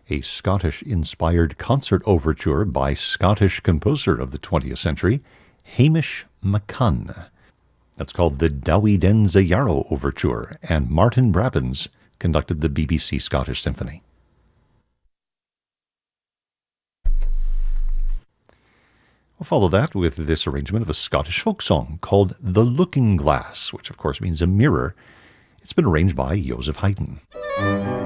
a Scottish-inspired concert overture by Scottish composer of the 20th century, Hamish MacCunn. That's called the Dowie Den Zayaro Overture, and Martin Brabbins conducted the BBC Scottish Symphony. We'll follow that with this arrangement of a Scottish folk song called The Looking Glass, which of course means a mirror. It's been arranged by Joseph Haydn.